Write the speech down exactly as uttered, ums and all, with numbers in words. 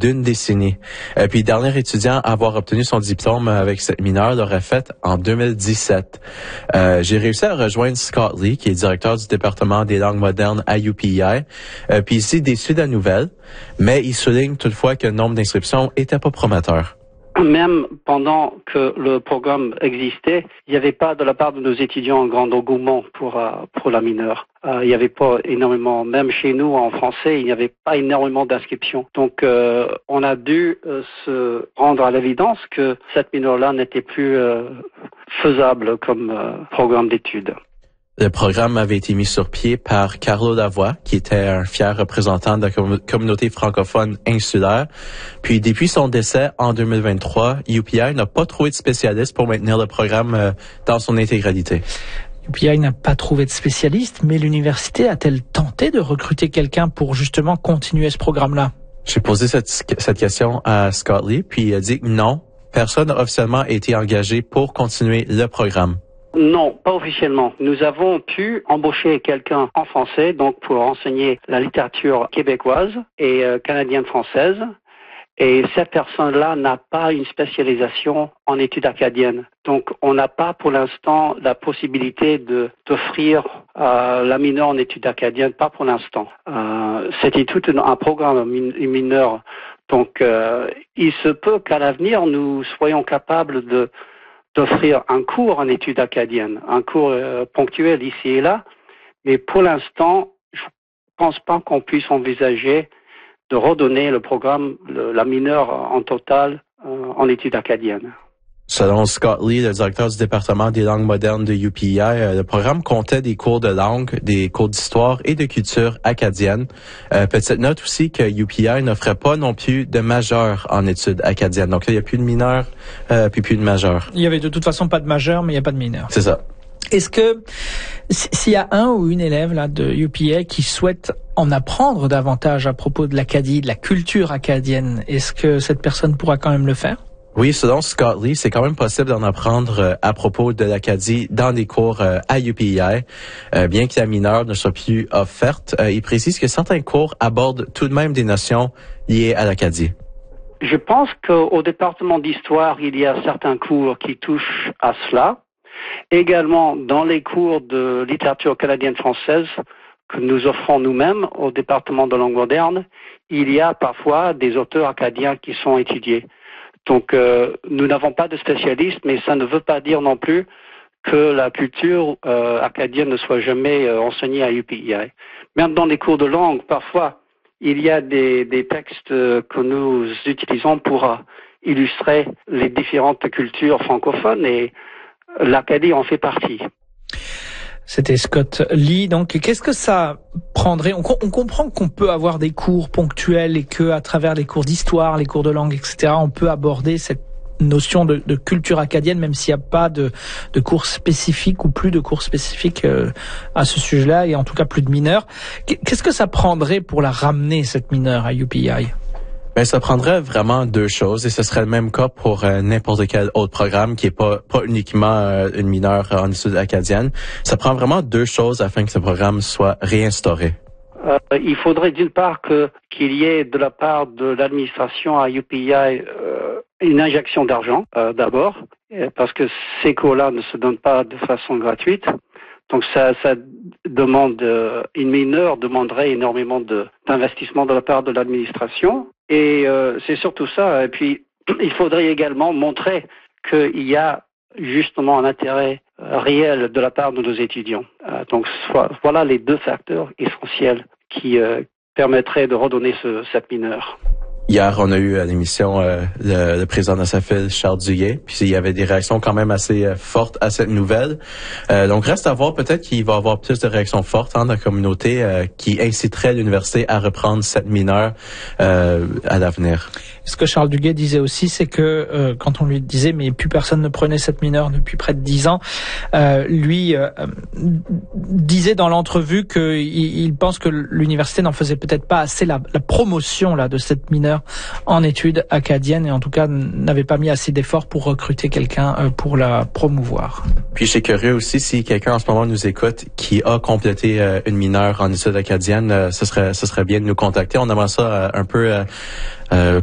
d'une décennie. Euh, puis, le dernier étudiant à avoir obtenu son diplôme avec cette mineure l'aurait fait en deux mille dix-sept. Euh, j'ai réussi à rejoindre Scott Lee, qui est directeur du département des langues modernes à U P E I. Euh, puis ici, déçu de la nouvelle, mais il souligne toutefois que le nombre d'inscriptions était pas prometteur. Même pendant que le programme existait, il n'y avait pas de la part de nos étudiants un grand engouement pour euh, pour la mineure. Euh, il n'y avait pas énormément, même chez nous en français, il n'y avait pas énormément d'inscriptions. Donc euh, on a dû euh, se rendre à l'évidence que cette mineure-là n'était plus euh, faisable comme euh, programme d'études. Le programme avait été mis sur pied par Carlo Lavoie, qui était un fier représentant de la com- communauté francophone insulaire. Puis, depuis son décès en deux mille vingt-trois, U P E I n'a pas trouvé de spécialiste pour maintenir le programme euh, dans son intégralité. U P E I n'a pas trouvé de spécialiste, mais l'université a-t-elle tenté de recruter quelqu'un pour justement continuer ce programme-là? J'ai posé cette, cette question à Scott Lee, puis il a dit que non, personne n'a officiellement été engagé pour continuer le programme. Non, pas officiellement. Nous avons pu embaucher quelqu'un en français, donc pour enseigner la littérature québécoise et euh, canadienne-française. Et cette personne-là n'a pas une spécialisation en études acadiennes. Donc, on n'a pas pour l'instant la possibilité de d'offrir euh, la mineure en études acadiennes, pas pour l'instant. Euh, c'était tout un, un programme min, mineur. Donc, euh, il se peut qu'à l'avenir, nous soyons capables de d'offrir un cours en études acadiennes, un cours euh, ponctuel ici et là, mais pour l'instant, je pense pas qu'on puisse envisager de redonner le programme, le, la mineure en total euh, en études acadiennes. Selon Scott Lee, le directeur du département des langues modernes de U P E I, le programme comptait des cours de langue, des cours d'histoire et de culture acadienne. Euh, petite note aussi que U P E I n'offrait pas non plus de majeur en études acadiennes. Donc là, il n'y a plus de mineur, euh, puis plus de majeur. Il y avait de toute façon pas de majeur, mais il n'y a pas de mineur. C'est ça. Est-ce que s'il y a un ou une élève là de U P E I qui souhaite en apprendre davantage à propos de l'Acadie, de la culture acadienne, est-ce que cette personne pourra quand même le faire? Oui, selon Scott Lee, c'est quand même possible d'en apprendre euh, à propos de l'Acadie dans des cours euh, à U P E I. Euh, bien que la mineure ne soit plus offerte, euh, il précise que certains cours abordent tout de même des notions liées à l'Acadie. Je pense qu'au département d'histoire, il y a certains cours qui touchent à cela. Également, dans les cours de littérature canadienne-française que nous offrons nous-mêmes au département de langue moderne, il y a parfois des auteurs acadiens qui sont étudiés. Donc, euh, nous n'avons pas de spécialistes, mais ça ne veut pas dire non plus que la culture euh, acadienne ne soit jamais euh, enseignée à U P E I. Même dans les cours de langue, parfois, il y a des, des textes euh, que nous utilisons pour euh, illustrer les différentes cultures francophones et l'Acadie en fait partie. C'était Scott Lee. Donc, qu'est-ce que ça prendrait? On, on comprend qu'on peut avoir des cours ponctuels et que, à travers les cours d'histoire, les cours de langue, et cetera, on peut aborder cette notion de, de culture acadienne, même s'il n'y a pas de, de cours spécifiques ou plus de cours spécifiques euh, à ce sujet-là, et en tout cas plus de mineurs. Qu'est-ce que ça prendrait pour la ramener, cette mineure, à U P E I? Ben, ça prendrait vraiment deux choses et ce serait le même cas pour euh, n'importe quel autre programme qui est pas pas uniquement euh, une mineure en études acadiennes. Ça prend vraiment deux choses afin que ce programme soit réinstauré. Euh, il faudrait d'une part que qu'il y ait de la part de l'administration à U P E I euh, une injection d'argent euh, d'abord, parce que ces cours-là ne se donnent pas de façon gratuite. Donc ça, ça demande euh, une mineure demanderait énormément de d'investissement de la part de l'administration. Et euh, c'est surtout ça. Et puis, il faudrait également montrer qu'il y a justement un intérêt euh, réel de la part de nos étudiants. Euh, donc, soit, voilà les deux facteurs essentiels qui euh, permettraient de redonner ce, cette mineure. Hier, on a eu à l'émission euh, le, le président de la SAFIL, Charles Duguay, puis il y avait des réactions quand même assez euh, fortes à cette nouvelle. Euh, donc, reste à voir, peut-être qu'il va y avoir plus de réactions fortes hein, de la communauté euh, qui inciteraient l'université à reprendre cette mineure euh, à l'avenir. Ce que Charles Duguay disait aussi, c'est que euh, quand on lui disait mais plus personne ne prenait cette mineure depuis près de dix ans, euh, lui euh, disait dans l'entrevue qu'il il pense que l'université n'en faisait peut-être pas assez la, la promotion là de cette mineure en études acadiennes et en tout cas n'avait pas mis assez d'efforts pour recruter quelqu'un euh, pour la promouvoir. Puis je suis curieux aussi si quelqu'un en ce moment nous écoute qui a complété euh, une mineure en études acadiennes, euh, ce serait ce serait bien de nous contacter. On aimerait ça euh, un peu euh, euh,